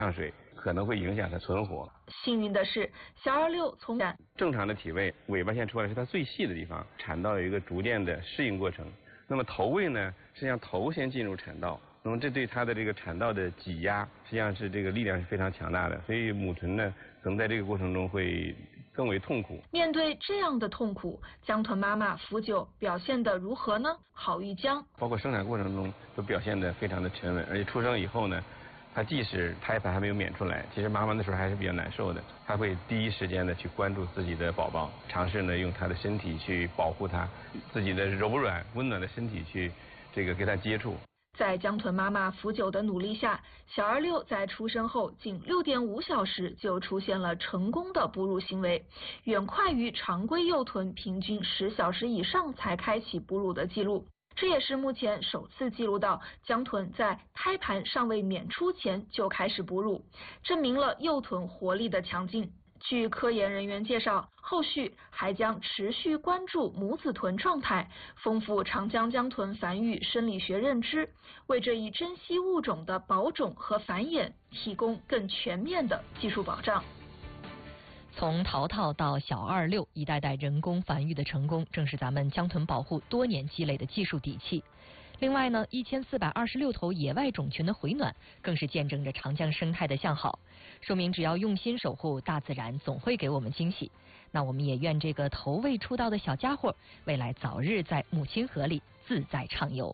降水，可能会影响它存活。 幸运的是，小26从正常的体位，尾巴线出来是它最细的地方，产道有一个逐渐的适应过程。那么头位呢，实际上头先进入产道，那么这对它的这个产道的挤压，实际上是这个力量是非常强大的，所以母豚呢，可能在这个过程中会更为痛苦。 面对这样的痛苦，江豚妈妈福九表现得如何呢？郝玉江包括生产过程中都表现得非常的沉稳，而且出生以后呢，它即使胎盘还没有娩出来，其实妈妈那时候还是比较难受的，她会第一时间的去关注自己的宝宝，尝试呢用她的身体去保护它，自己的柔软温暖的身体去跟它接触。 在江豚妈妈福九的努力下，小26在出生后仅6.5小时就出现了成功的哺乳行为，远快于常规幼豚平均10小时以上才开启哺乳的记录。这也是目前首次记录到江豚在胎盘尚未娩出前就开始哺乳，证明了幼豚活力的强劲。据科研人员介绍，后续还将持续关注母子豚状态，丰富长江江豚繁育生理学认知，为这一珍稀物种的保种和繁衍提供更全面的技术保障。 从淘淘到小26，一代代人工繁育的成功，正是咱们江豚保护多年积累的技术底气。另外呢，1426头野外种群的回暖，更是见证着长江生态的向好，说明只要用心守护，大自然总会给我们惊喜。那我们也愿这个头未出道的小家伙，未来早日在母亲河里自在畅游。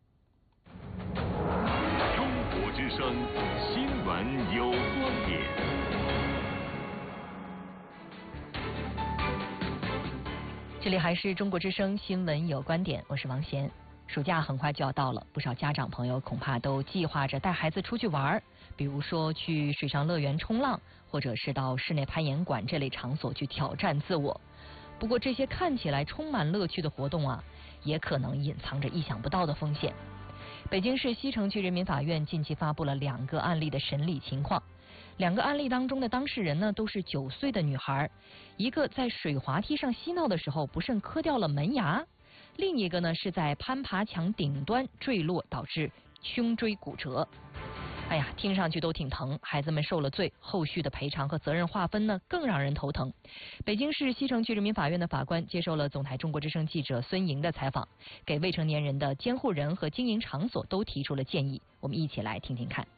中国之声新闻有观点。 这里还是中国之声新闻有观点，我是王贤。暑假很快就要到了，不少家长朋友恐怕都计划着带孩子出去玩，比如说去水上乐园冲浪，或者是到室内攀岩馆这类场所去挑战自我。不过这些看起来充满乐趣的活动啊，也可能隐藏着意想不到的风险。北京市西城区人民法院近期发布了2个案例的审理情况。2个案例当中的当事人呢，都是9岁的女孩，一个在水滑梯上嬉闹的时候不慎磕掉了门牙，另一个呢是在攀爬墙顶端坠落导致胸椎骨折。哎呀，听上去都挺疼，孩子们受了罪，后续的赔偿和责任划分呢更让人头疼。北京市西城区人民法院的法官接受了总台中国之声记者孙莹的采访，给未成年人的监护人和经营场所都提出了建议，我们一起来听听看。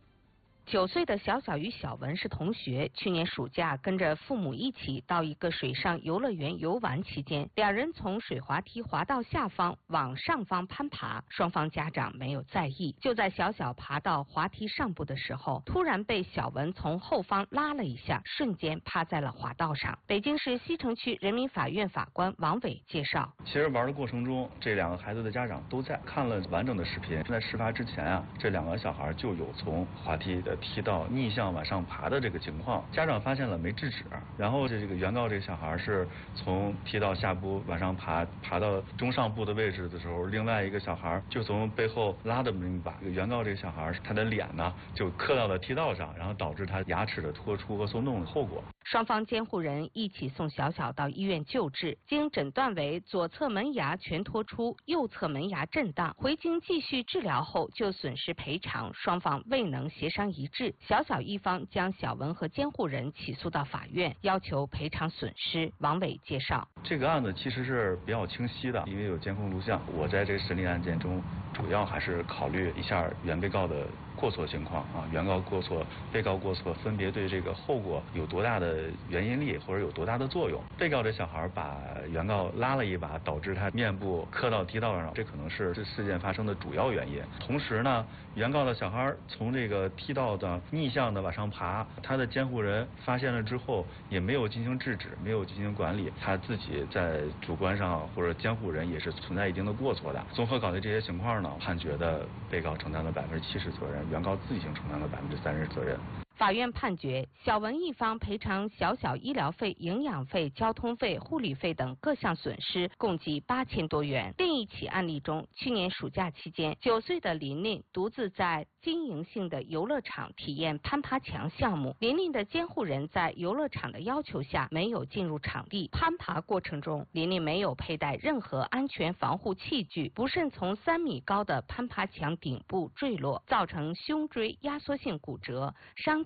9岁的小小与小文是同学，去年暑假跟着父母一起到一个水上游乐园游玩期间，2人从水滑梯滑道下方往上方攀爬，双方家长没有在意。就在小小爬到滑梯上部的时候，突然被小文从后方拉了一下，瞬间趴在了滑道上。北京市西城区人民法院法官王伟介绍， 其实玩的过程中，这2个孩子的家长都在看了完整的视频。在事发之前啊，这2个小孩就有从滑梯的梯道逆向往上爬的这个情况，家长发现了没制止，然后这个原告这个小孩是从梯道下部往上爬到中上部的位置的时候，另外一个小孩就从背后拉的一把，原告这个小孩他的脸呢就磕到了梯道上，然后导致他牙齿的脱出和松动的后果。 双方监护人一起送小小到医院救治，经诊断为左侧门牙全脱出，右侧门牙震荡，回京继续治疗后就损失赔偿双方未能协商一致，小小一方将小文和监护人起诉到法院，要求赔偿损失。王伟介绍， 这个案子其实是比较清晰的，因为有监控录像。我在这个审理案件中，主要还是考虑一下原被告的过错情况啊，原告过错、被告过错分别对这个后果有多大的原因力或者有多大的作用。被告这小孩把原告拉了一把，导致他面部磕到梯道上，这可能是这事件发生的主要原因。同时呢，原告的小孩从这个梯道的逆向的往上爬，他的监护人发现了之后也没有进行制止，没有进行管理，他自己在主观上或者监护人也是存在一定的过错的。综合考虑这些情况呢，判决的被告承担了70%责任，原告自行承担了30%责任。 法院判决小文一方赔偿小小医疗费、营养费、交通费、护理费等各项损失，共计8000多元。另一起案例中，去年暑假期间，9岁的琳琳独自在经营性的游乐场体验攀爬墙项目。琳琳的监护人在游乐场的要求下没有进入场地，攀爬过程中，琳琳没有佩戴任何安全防护器具，不慎从3米高的攀爬墙顶部坠落，造成胸椎压缩性骨折，伤